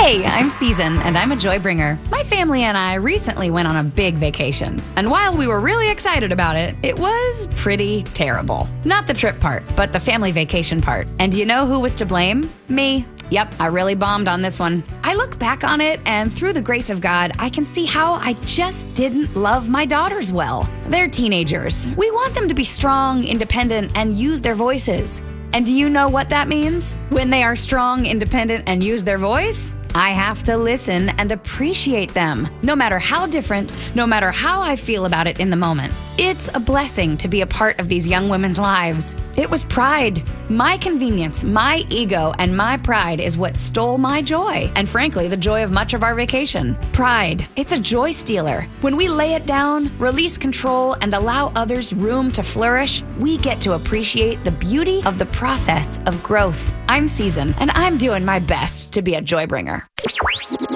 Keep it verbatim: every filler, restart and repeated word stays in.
Hey, I'm Season, and I'm a joy bringer. My family and I recently went on a big vacation, and while we were really excited about it, it was pretty terrible. Not the trip part, but the family vacation part. And you know who was to blame? Me. Yep, I really bombed on this one. I look back on it, and through the grace of God, I can see how I just didn't love my daughters well. They're teenagers. We want them to be strong, independent, and use their voices. And do you know what that means? When they are strong, independent, and use their voice, I have to listen and appreciate them, no matter how different, no matter how I feel about it in the moment. It's a blessing to be a part of these young women's lives. It was pride. My convenience, my ego, and my pride is what stole my joy, and frankly, the joy of much of our vacation. Pride. It's a joy stealer. When we lay it down, release control, and allow others room to flourish, we get to appreciate the beauty of the process of growth. I'm Season, and I'm doing my best to be a joy bringer.